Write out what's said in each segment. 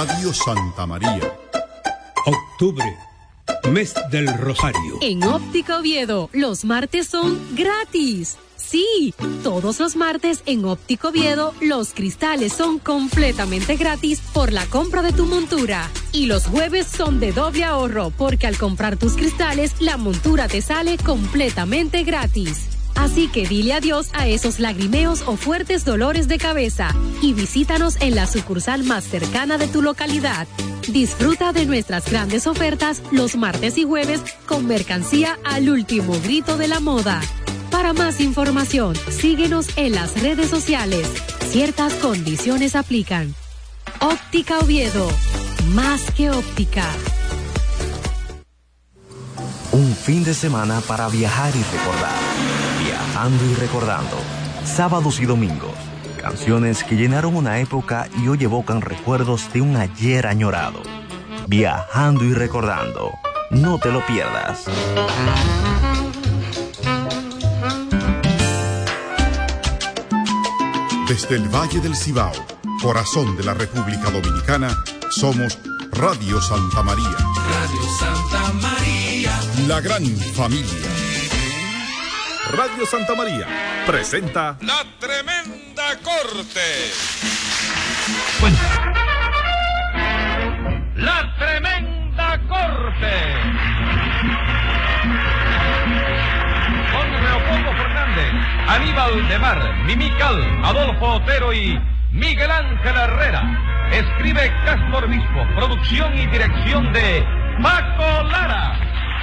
Radio Santa María. Octubre, mes del Rosario. En Óptica Oviedo, los martes son gratis. Sí, todos los martes en Óptica Oviedo, los cristales son completamente gratis por la compra de tu montura. Y los jueves son de doble ahorro, porque al comprar tus cristales, la montura te sale completamente gratis. Así que dile adiós a esos lagrimeos o fuertes dolores de cabeza y visítanos en la sucursal más cercana de tu localidad. Disfruta de nuestras grandes ofertas los martes y jueves con mercancía al último grito de la moda. Para más información, síguenos en las redes sociales. Ciertas condiciones aplican. Óptica Oviedo, más que óptica. Un fin de semana para viajar y recordar. Viajando y recordando. Sábados y domingos. Canciones que llenaron una época y hoy evocan recuerdos de un ayer añorado. Viajando y recordando. No te lo pierdas. Desde el Valle del Cibao, corazón de la República Dominicana, somos Radio Santa María. Radio Santa María. La gran familia. Radio Santa María presenta La Tremenda Corte. Bueno. La Tremenda Corte. Con Leopoldo Fernández, Aníbal de Mar, Mimical, Adolfo Otero y Miguel Ángel Herrera. Escribe Castro Obispo, producción y dirección de Paco Lara.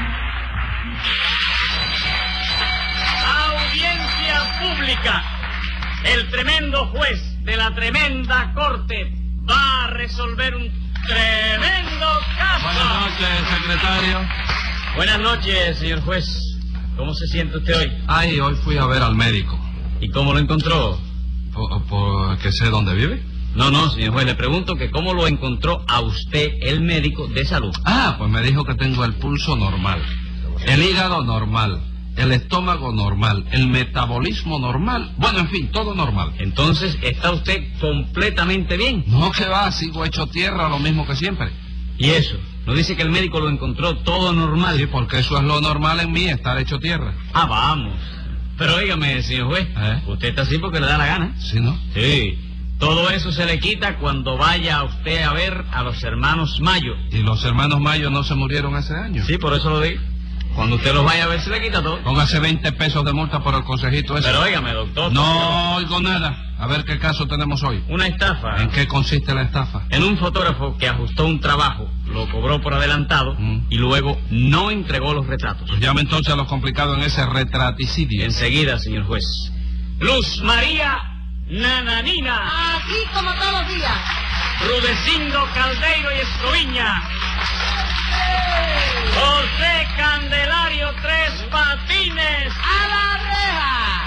Audiencia pública. El tremendo juez de la tremenda corte va a resolver un tremendo caso. Buenas noches, secretario. Buenas noches, señor juez. ¿Cómo se siente usted hoy? Ay, hoy fui a ver al médico. ¿Y cómo lo encontró? ¿Por qué sé dónde vive? No, señor juez, le pregunto que cómo lo encontró a usted el médico de salud. Pues me dijo que tengo el pulso normal, el hígado normal, el estómago normal, el metabolismo normal. Bueno, en fin, todo normal. Entonces, ¿está usted completamente bien? No, que va, sigo hecho tierra, lo mismo que siempre. ¿Y eso? ¿No dice que el médico lo encontró todo normal? Sí, porque eso es lo normal en mí, estar hecho tierra. Vamos. Pero dígame, señor juez, usted está así porque le da la gana. ¿Sí, no? Sí. Todo eso se le quita cuando vaya usted a ver a los hermanos Mayo. ¿Y los hermanos Mayo no se murieron ese año? Sí, por eso lo digo. Cuando usted los vaya a ver, se le quita todo. Póngase 20 pesos de multa por el consejito ese. Pero óigame, doctor. No oigo nada. A ver qué caso tenemos hoy. Una estafa. ¿En qué consiste la estafa? En un fotógrafo que ajustó un trabajo, lo cobró por adelantado y luego no entregó los retratos. Pues llame entonces a lo complicado en ese retraticidio. Enseguida, señor juez. Luz María Nananina. Aquí como todos los días. Rudecindo Caldeiro y Escoviña. José Candelario Tres Patines. ¡A la reja!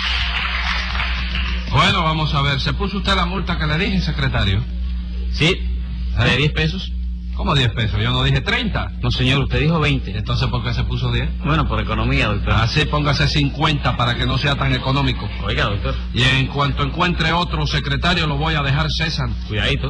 Bueno, vamos a ver. ¿Se puso usted la multa que le dije, secretario? Sí. ¿De 10 pesos? ¿Cómo 10 pesos? Yo no dije 30. No, señor, usted dijo 20. ¿Entonces por qué se puso 10? Bueno, por economía, doctor. Así póngase 50 para que no sea tan económico. Oiga, doctor. Y en cuanto encuentre otro secretario, lo voy a dejar cesar. Cuidadito.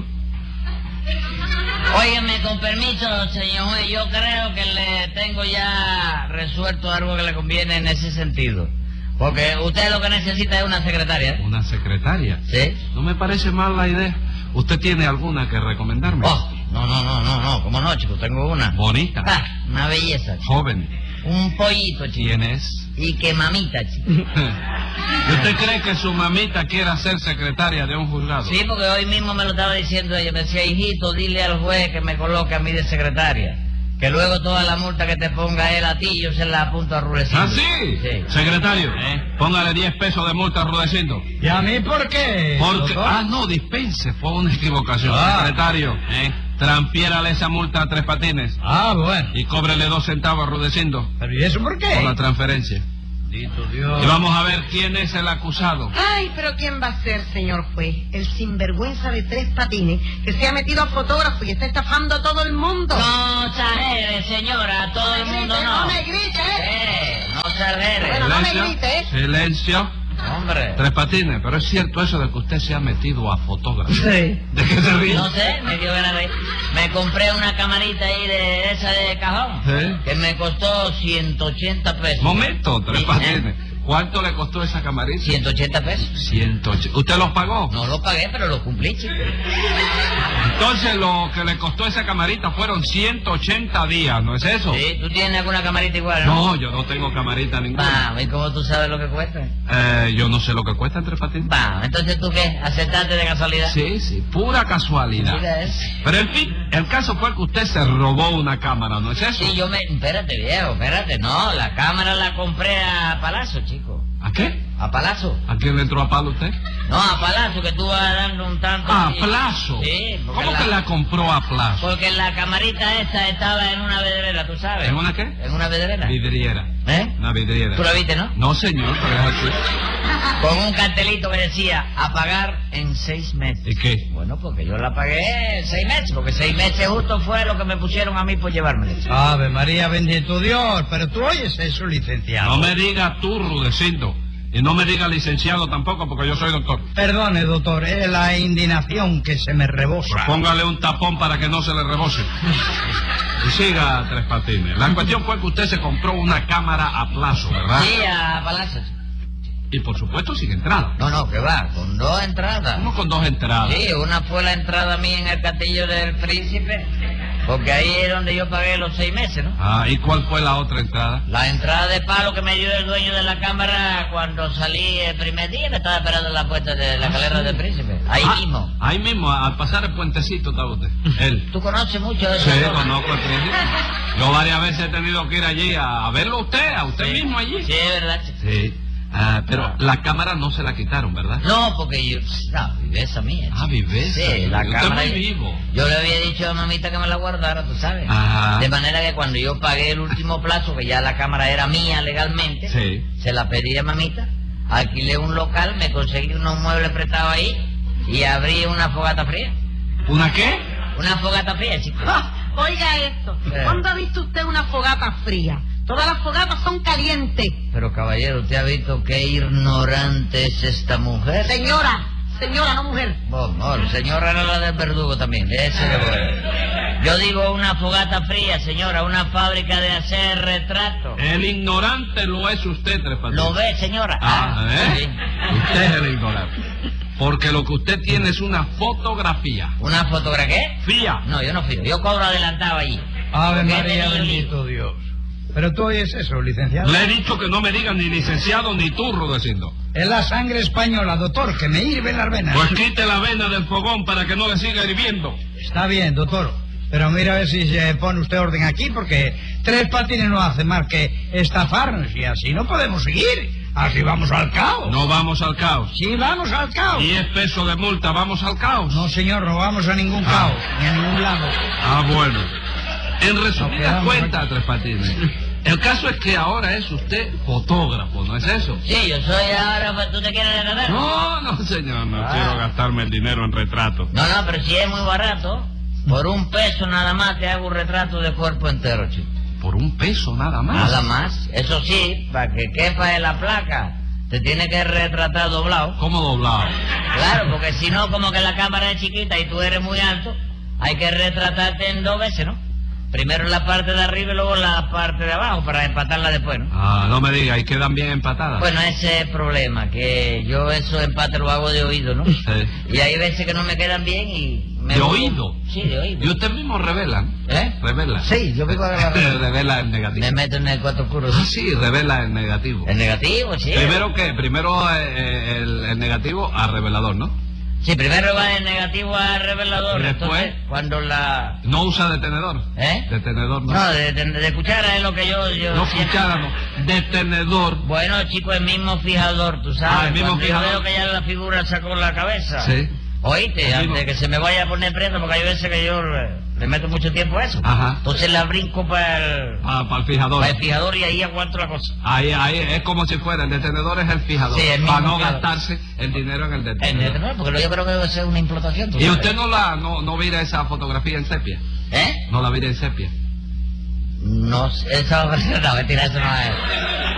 Óigame, con permiso, señor juez, yo creo que le tengo ya resuelto algo que le conviene en ese sentido. Porque usted lo que necesita es una secretaria. ¿Una secretaria? Sí. No me parece mal la idea. ¿Usted tiene alguna que recomendarme? No, ¿cómo no, chico? Tengo una. ¿Bonita? Una belleza, chico. ¿Joven? Un pollito, chico. ¿Quién es? Y que mamita, chico. ¿Y usted cree que su mamita quiera ser secretaria de un juzgado? Sí, porque hoy mismo me lo estaba diciendo ella. Me decía, hijito, dile al juez que me coloque a mí de secretaria. Que luego toda la multa que te ponga él a ti, yo se la apunto a Rudecindo. ¿Ah, sí? Sí. Secretario, póngale 10 pesos de multa a Rudecindo. ¿Y a mí por qué? Porque... no, dispense, fue una equivocación. Secretario, transfiérale esa multa a Tres Patines. Bueno. Y cóbrele 2 centavos a Rudecindo. ¿Pero y eso por qué? Por la transferencia. Bendito Dios. Y vamos a ver quién es el acusado. Ay, pero ¿quién va a ser, señor juez? El sinvergüenza de Tres Patines, que se ha metido a fotógrafo y está estafando a todo el mundo. No exagere, señora, a todo el mundo no. No me grite, No exagere. Bueno, no me grite, Silencio. Hombre. Tres Patines, pero es cierto eso de que usted se ha metido a fotógrafo. Sí. ¿De qué se ríe? No sé, me dio ganas de... Me compré una camarita ahí de esa de cajón. ¿Sí? Que me costó 180 pesos. Momento, Tres Sí, Patines. ¿Cuánto le costó esa camarita? 180 pesos. 180. ¿Usted los pagó? No lo pagué, pero lo cumplí, chico. Entonces lo que le costó esa camarita fueron 180 días, ¿no es eso? Sí, ¿tú tienes alguna camarita igual, no? No, yo no tengo camarita ninguna. Vamos, ¿y cómo tú sabes lo que cuesta? Yo no sé lo que cuesta, Tres Patines. Vamos, entonces ¿tú qué? ¿Aceptaste de casualidad? Sí, sí, pura casualidad. Mira eso. Pero en fin, el caso fue que usted se robó una cámara, ¿no es eso? Sí, Espérate, viejo, espérate. No, la cámara la compré a Palazzo, chico. ¿A qué? ¿A Palazzo? ¿A quién le entró a palo usted? No, a Palazzo, que tú vas dando un tanto... Ah, así. a plazo. Sí. ¿Cómo que la compró a plazo? Porque la camarita esa estaba en una vedrera, ¿tú sabes? ¿En una qué? En una vedrera. Vidriera. ¿Eh? Una vidriera. ¿Tú la viste, no? No, señor, pero es así. Con un cartelito que decía, a pagar en 6 meses. ¿Y qué? Bueno, porque yo la pagué en 6 meses, porque 6 meses justo fue lo que me pusieron a mí por llevármela. Ave María, bendito Dios, pero tú oyes eso, licenciado. No me diga tú, Rudecindo. Y no me diga licenciado tampoco, porque yo soy doctor. Perdone, doctor, es la indignación que se me rebosa. Pues póngale un tapón para que no se le rebose. Y siga, Tres Patines. La cuestión fue que usted se compró una cámara a plazo, ¿verdad? Sí, a Palazzo. Y por supuesto sin entrada. No, que va, con 2 entradas. ¿Cómo con 2 entradas? Sí, una fue la entrada mía en el Castillo del Príncipe, porque ahí es donde yo pagué los 6 meses, ¿no? Ah, ¿y cuál fue la otra entrada? La entrada de palo que me dio el dueño de la cámara cuando salí el primer día, me estaba esperando en la puerta de la escalera del Príncipe. Ahí mismo. Ahí mismo, al pasar el puentecito estaba usted. Él. ¿Tú conoces mucho de eso? Sí, conozco el Príncipe. Yo varias veces he tenido que ir allí a verlo a usted mismo allí. Sí, es verdad. Sí. Pero la cámara no se la quitaron, ¿verdad? No, porque yo... No, viveza mía. Ah, viveza. Sí, la Usted cámara... es muy vivo. Yo le había dicho a mamita que me la guardara, tú sabes. Ajá. De manera que cuando yo pagué el último plazo, que ya la cámara era mía legalmente, Sí. se la pedí a mamita, alquilé un local, me conseguí unos muebles prestados ahí y abrí una fogata fría. ¿Una qué? Una fogata fría, chico. Oiga esto, ¿cuándo ha visto usted una fogata fría? Todas las fogatas son calientes. Pero caballero, ¿usted ha visto qué ignorante es esta mujer? Señora, no mujer. Bueno, señora era la del verdugo también, de ese que voy. Yo digo una fogata fría, señora, una fábrica de hacer retratos. El ignorante lo es usted, Tres Patines. ¿Lo ve, señora? ¿Eh? Sí. Usted es el ignorante. Porque lo que usted tiene es una fotografía. ¿Una fotografía qué? Fía. No, yo no fío, yo cobro adelantado allí. Ave Porque he María, tenido bendito Dios. Pero tú oyes eso, licenciado. Le he dicho que no me digan ni licenciado ni tú, Rudecindo. Es la sangre española, doctor, que me hirven las venas. Pues quite la vena del fogón para que no le siga hirviendo. Está bien, doctor. Pero mira a ver si se pone usted orden aquí, porque Tres Patines no hace más que estafarnos y así no podemos seguir. Así vamos al caos. No vamos al caos. Sí, vamos al caos. 10 pesos de multa, vamos al caos. No, señor, no vamos a ningún caos, ni a ningún lado. Ah, bueno. En resumida No, cuenta, Tres Patines, el caso es que ahora es usted fotógrafo, ¿no es eso? Sí, yo soy ahora, ¿tú te quieres retratar? No, señor, no quiero gastarme el dinero en retratos. No, pero si es muy barato, por $1 nada más te hago un retrato de cuerpo entero, chico. ¿Por $1 nada más? Nada más. Eso sí, para que quepa en la placa, te tiene que retratar doblado. ¿Cómo doblado? Claro, porque si no, como que la cámara es chiquita y tú eres muy alto, hay que retratarte en 2 veces, ¿no? Primero la parte de arriba y luego la parte de abajo para empatarla después, ¿no? Ah, no me diga, ¿y quedan bien empatadas? Bueno, ese es el problema, que yo esos empates lo hago de oído, ¿no? Sí. Y hay veces que no me quedan bien y... ¿De oído? Sí, de oído. ¿Y usted mismo revela? ¿Eh? ¿Revela? Sí, yo vengo a grabar. Revela el negativo. Me meto en el cuarto oscuro. Ah, sí, revela el negativo. El negativo, sí. ¿Primero qué? Primero el negativo a revelador, ¿no? Sí, primero va el negativo al revelador. ¿Y después? Entonces, cuando la... ¿No usa detenedor? ¿Eh? Detenedor, ¿no? No, de cuchara es lo que yo No, siempre- cuchara, no. Detenedor. Bueno, chico, el mismo fijador, tú sabes. Ah, el mismo Cuando fijador. yo veo que ya la figura sacó la cabeza. Sí. Oíste, El mismo. antes de que se me vaya a poner preso, porque hay veces que yo le meto mucho tiempo a eso. Ajá. Entonces la brinco para Para el fijador. el fijador y ahí aguanto la cosa. Ahí, es como si fuera, el detenedor es el fijador. Sí, el mismo para no fijador. gastarse el dinero en el En detenedor. no, porque yo creo que debe ser una implotación. ¿tú ¿Y sabes? usted no vira esa fotografía en sepia? ¿Eh? ¿No la vira en sepia? No, esa no, mentira, eso no es.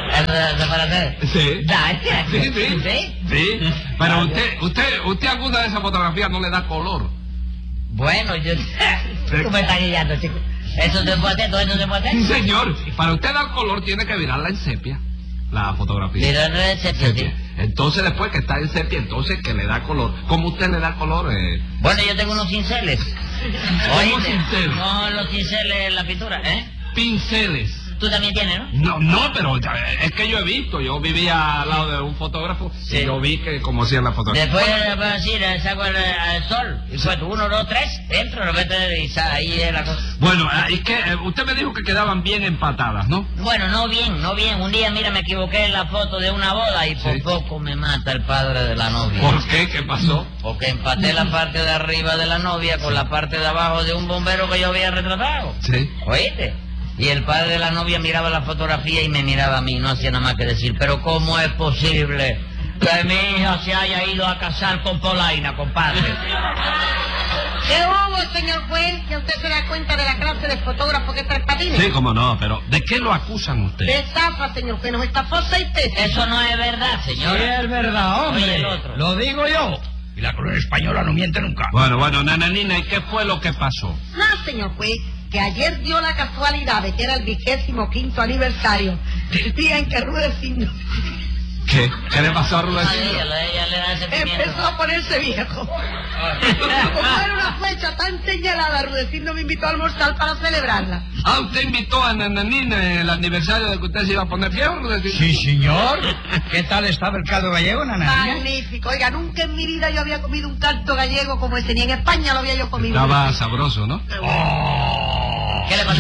¿Eso para hacer? Sí. ¿Sí? Sí. Pero usted alguna de esas fotografías no le da color. Bueno, tú me estás guiando, chico. ¿Eso se puede hacer? ¿Todo eso se puede hacer? Sí, señor. Para usted dar color tiene que virarla en sepia, la fotografía. Virarla en sepia, sí. Entonces después que está en sepia, entonces que le da color. ¿Cómo usted le da color? Bueno, yo tengo unos cinceles. ¿Cómo cinceles? No, los cinceles en la pintura, ¿eh? Pinceles. Tú también tienes, ¿no? No, pero es que yo he visto, yo vivía al lado de un fotógrafo y yo vi que como hacían la fotografía. Después, le saco al sol, y pues 1, 2, 3, entro, lo meto y ahí es la cosa. Bueno, es que usted me dijo que quedaban bien empatadas, ¿no? Bueno, no bien. Un día, mira, me equivoqué en la foto de una boda y por poco me mata el padre de la novia. ¿Por qué? ¿Qué pasó? Porque empaté la parte de arriba de la novia con la parte de abajo de un bombero que yo había retratado. Sí. ¿Oíste? Y el padre de la novia miraba la fotografía y me miraba a mí, no hacía nada más que decir, pero ¿cómo es posible que mi hija se haya ido a casar con Polaina, compadre? ¿Qué hubo, señor juez? ¿Que usted se da cuenta de la clase de fotógrafo que es Tres Patines? Sí, cómo no, pero ¿de qué lo acusan usted? De estafa, señor juez, nos estafó 6 pesos. Eso no es verdad, señor. Sí, es verdad, hombre. Oye, el otro. Lo digo yo. Y la corona española no miente nunca. Bueno, nananina, ¿y qué fue lo que pasó? No, señor juez, que ayer dio la casualidad de que era el 25º aniversario del día en que Rudecindo... ¿Qué? ¿Qué le pasó a Rudecindo? Ella le da sentimiento. Empezó a ponerse viejo. Como era una fecha tan señalada, Rudecindo me invitó a almorzar para celebrarla. Ah, ¿usted invitó a Nananina el aniversario de que usted se iba a poner viejo, Rudecindo? Sí, señor. ¿Qué tal estaba el caldo gallego, Nananina? Magnífico. Oiga, nunca en mi vida yo había comido un caldo gallego como ese, ni en España lo había yo comido. Estaba sabroso, ¿no? ¿Qué le pasó?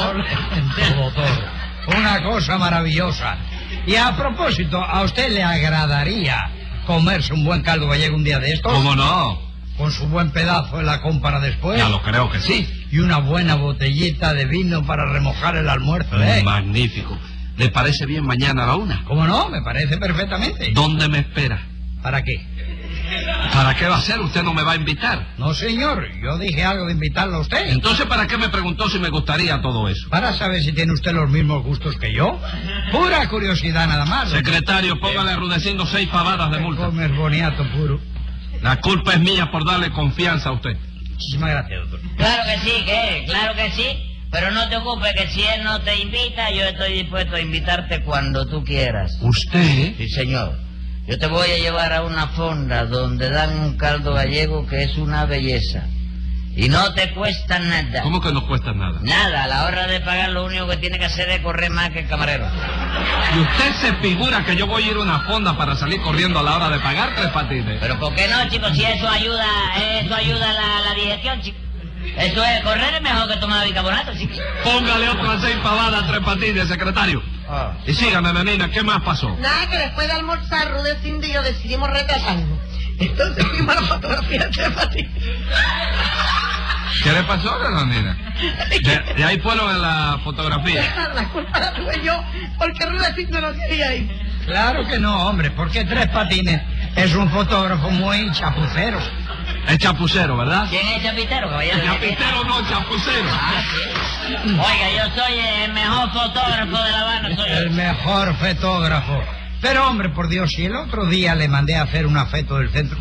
Todo. Una cosa maravillosa. Y a propósito, ¿a usted le agradaría comerse un buen caldo gallego un día de estos? ¿Cómo no? Con su buen pedazo en la compra después. Ya lo creo que sí. Y una buena botellita de vino para remojar el almuerzo, ¿eh? Magnífico. ¿Le parece bien mañana a la 1? ¿Cómo no? Me parece perfectamente. ¿Dónde me espera? ¿Para qué? ¿Para qué va a ser? ¿Usted no me va a invitar? No, señor. Yo dije algo de invitarlo a usted. Entonces, ¿para qué me preguntó si me gustaría todo eso? Para saber si tiene usted los mismos gustos que yo. Pura curiosidad nada más. Secretario, póngale a Rudecindo 6 pavadas de multa. Comer boniato puro. La culpa es mía por darle confianza a usted. Muchísimas gracias, doctor. Claro que sí, claro que sí. Pero no te ocupes que si él no te invita, yo estoy dispuesto a invitarte cuando tú quieras. ¿Usted? Sí, señor. Yo te voy a llevar a una fonda donde dan un caldo gallego que es una belleza. Y no te cuesta nada. ¿Cómo que no cuesta nada? Nada, a la hora de pagar lo único que tiene que hacer es correr más que el camarero. ¿Y usted se figura que yo voy a ir a una fonda para salir corriendo a la hora de pagar, Tres Patines? Pero ¿por qué no, chicos? Si eso ayuda la digestión, chicos. Eso es, correr es mejor que tomar bicarbonato, chicos. Póngale otras 6 pavadas a Tres Patines, secretario. Y siga, nananina, ¿qué más pasó? Nada, que después de almorzar, Rudecindo y yo decidimos retratarnos. Entonces fuimos a la fotografía de Tres Patines. ¿Qué le pasó, nananina? De ahí fueron en la fotografía. La culpa la tuve yo, porque Rudecindo no quería ir. Claro que no, hombre, porque Tres Patines es un fotógrafo muy chapucero. Es chapucero, ¿verdad? ¿Quién es chapitero, caballero? Chapitero no, chapucero. Ah, sí. Oiga, yo soy el mejor fotógrafo de La Habana, soy yo. El mejor fotógrafo. Pero, hombre, por Dios, si el otro día le mandé a hacer una foto del centro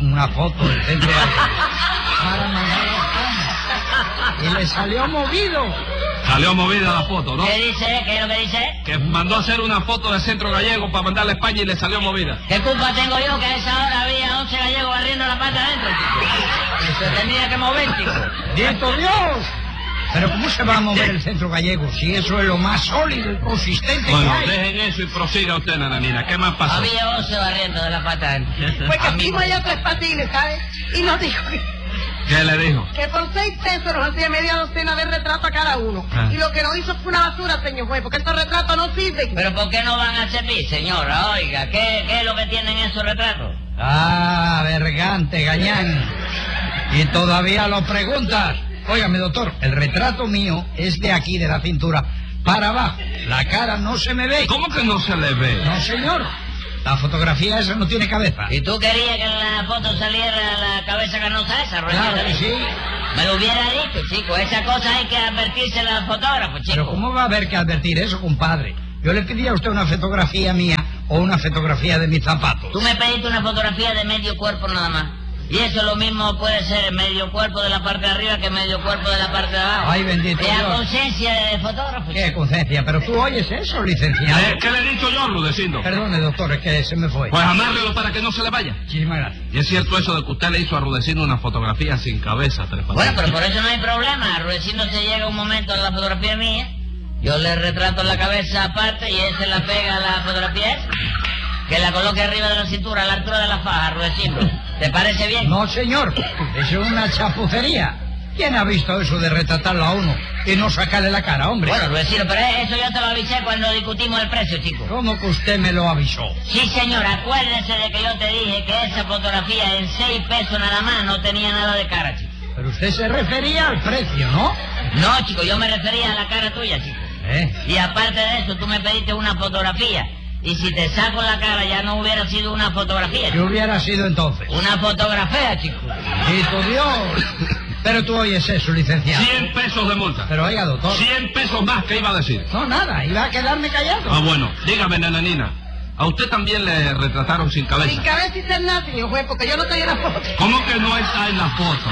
para mandarla a y le salió movido. Salió movida la foto, ¿no? ¿Qué dice? ¿Qué es lo que dice? Que mandó a hacer una foto del centro gallego para mandarla a España y le salió movida. ¿Qué culpa tengo yo que a esa hora había 11 gallegos barriendo la pata adentro? Se tenía que mover, chico. ¡Dito Dios! Pero ¿cómo se va a mover el centro gallego si eso es lo más sólido y consistente bueno, que hay? Dejen eso y prosiga usted, nananina. ¿Qué más pasó? Había 11 barriendo de la pata adentro. Pues que fuimos allá a Tres Patines, ¿sabes? Y nos dijo ¿Qué le dijo? que por 6 pesos nos hacía media docena de retratos a cada uno. Ah. Y lo que nos hizo fue una basura, señor juez, porque estos retratos no sirven. ¿Pero por qué no van a servir, señora? Oiga, ¿qué es lo que tienen esos retratos? Ah, vergante, gañán. Y todavía lo preguntas. Óigame, doctor, el retrato mío es de aquí, de la cintura para abajo. La cara no se me ve. ¿Cómo que no se le ve? No, señor. La fotografía esa no tiene cabeza. ¿Y tú querías que en la foto saliera la cabeza canosa esa, Ruedita? Claro que sí. Me lo hubiera dicho, chico. Esa cosa hay que advertírsela al fotógrafo, chico. Pero ¿cómo va a haber que advertir eso, compadre? Yo le pedí a usted una fotografía mía o una fotografía de mis zapatos. Tú me pediste una fotografía de medio cuerpo nada más. Y eso lo mismo puede ser medio cuerpo de la parte de arriba que medio cuerpo de la parte de abajo. Ay, bendito Dios. Dios. Conciencia de fotógrafo. ¿Qué conciencia? ¿Pero tú oyes eso, licenciado? ¿Qué le he dicho yo, Rudecindo? Perdone, doctor, es que se me fue. Pues amárrelo para que no se le vaya. Muchísimas gracias. Y es cierto eso de que usted le hizo a Rudecindo una fotografía sin cabeza, Tres Patines. Bueno, pero por eso no hay problema. A Rudecindo se llega un momento a la fotografía mía, yo le retrato la cabeza aparte y él se la pega a la fotografía esa. Que la coloque arriba de la cintura, a la altura de la faja, Rudecindo. ¿Te parece bien? No, señor. Eso es una chapucería. ¿Quién ha visto eso de retratarlo a uno y no sacarle la cara, hombre? Bueno, Rudecindo, pero eso yo te lo avisé cuando discutimos el precio, chico. ¿Cómo que usted me lo avisó? Sí, señor, acuérdese de que yo te dije que esa fotografía en 6 pesos nada más no tenía nada de cara, chico. Pero usted se refería al precio, ¿no? No, chico, yo me refería a la cara tuya, chico. Y aparte de eso, tú me pediste una fotografía. Y si te saco la cara ya no hubiera sido una fotografía. ¿Qué hubiera sido entonces? Una fotografía, chico. ¡Bendito Dios! Pero tú oyes eso, licenciado. 100 pesos de multa. Pero oiga, doctor. 100 pesos más, ¿qué iba a decir? No, nada, iba a quedarme callado. Ah, bueno, dígame, nananina. ¿A usted también le retrataron sin cabeza? Sin cabeza y sin nada, señor juez, porque yo no estoy en la foto. ¿Cómo que no está en la foto?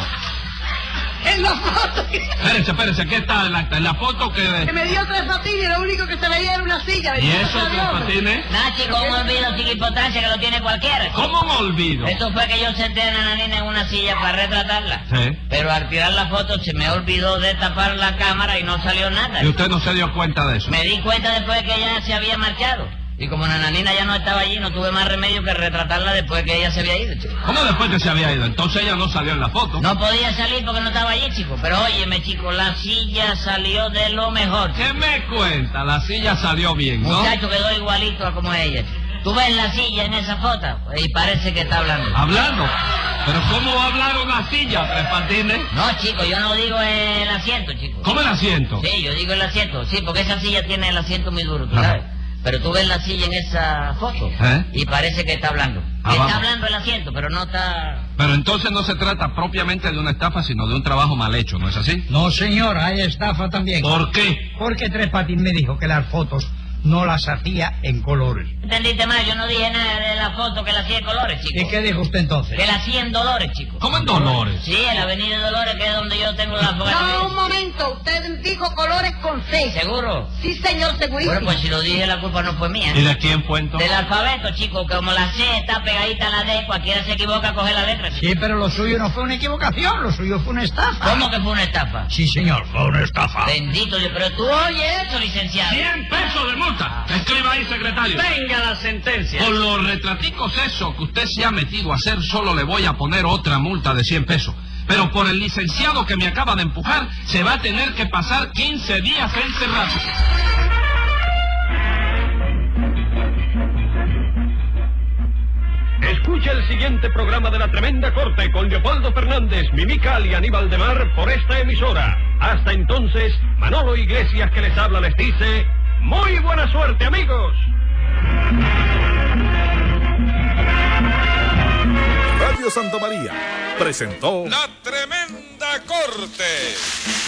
En la foto. Espérese, ¿qué está en acta? En la foto Que me dio Tres Patines y lo único que se veía era una silla. ¿Y eso, Tres Patines? Nada, chico, un olvido sin importancia que lo tiene cualquiera. Chico. ¿Cómo me olvido? Eso fue que yo senté a Nananina en una silla para retratarla. Sí. Pero al tirar la foto se me olvidó de tapar la cámara y no salió nada. ¿Y usted no se dio cuenta de eso? Me di cuenta después que ella se había marchado. Y como Nananina ya no estaba allí, no tuve más remedio que retratarla después que ella se había ido, chico. ¿Cómo después que se había ido? Entonces ella no salió en la foto. No podía salir porque no estaba allí, chico. Pero óyeme, chico, la silla salió de lo mejor, chico. ¿Qué me cuenta? La silla salió bien, ¿no? Muchacho, quedó igualito a como ella, chico. Tú ves la silla en esa foto y parece que está hablando. ¿Hablando? ¿Pero cómo va a hablar una silla, Tres Patines? No, chico, yo no digo el asiento, chico. ¿Cómo el asiento? Sí, yo digo el asiento. Sí, porque esa silla tiene el asiento muy duro, ¿tú sabes? Pero tú ves la silla en esa foto y parece que está hablando. Está hablando el asiento, pero no está... Pero entonces no se trata propiamente de una estafa, sino de un trabajo mal hecho, ¿no es así? No, señor, hay estafa también. ¿Por qué? Porque Tres Patines me dijo que las fotos no las hacía en colores. ¿Entendiste mal? Yo no dije nada de la foto que la hacía en colores, chico. ¿Y qué dijo usted entonces? Que la hacía en Dolores, chico. ¿Cómo en Dolores? Sí, en la avenida Dolores, que es donde yo tengo la fotografía. No, un momento, usted dijo colores con C. ¿Seguro? Sí, señor, segurísimo. Bueno, pues si lo dije, la culpa no fue mía. ¿Y de quién fue entonces? Del alfabeto, chico, como la C está pegadita a la D, cualquiera se equivoca a coger la letra, chico. Sí, pero lo suyo no fue una equivocación, lo suyo fue una estafa. ¿Cómo que fue una estafa? Sí, señor, fue una estafa. Bendito Dios, pero tú oyes eso, licenciado. 100 pesos de multa. Escriba ahí, secretario. Venga la sentencia. Con los retraticos eso que usted se ha metido a hacer, solo le voy a poner otra multa de 100 pesos. Pero por el licenciado que me acaba de empujar, se va a tener que pasar 15 días encerrado. Escucha el siguiente programa de La Tremenda Corte con Leopoldo Fernández, Mimical y Aníbal de Mar por esta emisora. Hasta entonces, Manolo Iglesias que les habla les dice... ¡Muy buena suerte, amigos! Radio Santa María presentó La Tremenda Corte.